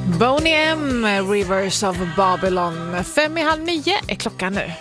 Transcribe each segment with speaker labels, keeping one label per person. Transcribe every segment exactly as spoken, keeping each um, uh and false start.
Speaker 1: Boney M, Rivers of Babylon. Fem i halv nio är klockan nu.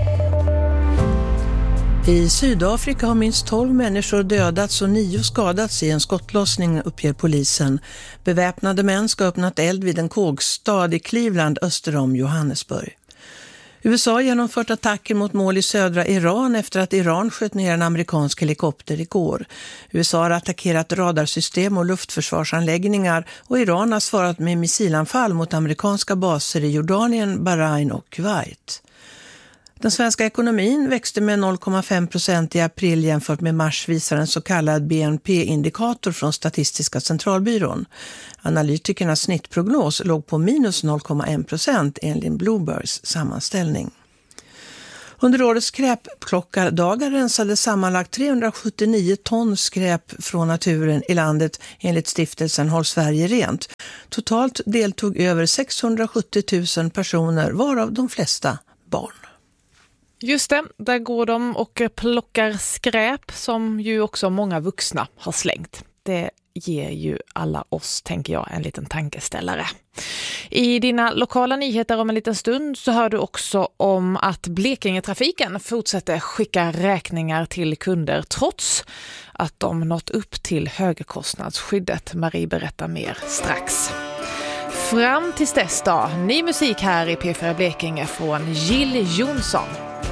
Speaker 2: I Sydafrika har minst tolv människor dödats och nio skadats i en skottlossning, uppger polisen. Beväpnade män ska ha öppnat eld vid en kågstad i Cleveland öster om Johannesburg. U S A har genomfört attacker mot mål i södra Iran efter att Iran sköt ner en amerikansk helikopter igår. U S A har attackerat radarsystem och luftförsvarsanläggningar och Iran har svarat med missilanfall mot amerikanska baser i Jordanien, Bahrain och Kuwait. Den svenska ekonomin växte med noll komma fem procent i april jämfört med mars, visar en så kallad B N P-indikator från Statistiska centralbyrån. Analytikernas snittprognos låg på minus noll komma en procent enligt Bloombergs sammanställning. Under årets skräpplockardagar rensade sammanlagt trehundrasjuttionio ton skräp från naturen i landet enligt stiftelsen Håll Sverige rent. Totalt deltog över sexhundrasjuttio tusen personer, varav de flesta barn.
Speaker 1: Just det, där går de och plockar skräp som ju också många vuxna har slängt. Det ger ju alla oss, tänker jag, en liten tankeställare. I dina lokala nyheter om en liten stund så hör du också om att Blekingetrafiken fortsätter skicka räkningar till kunder trots att de nått upp till högkostnadsskyddet. Marie berättar mer strax. Fram tills dess då, ny musik här i P fyra Blekinge från Jill Johnson.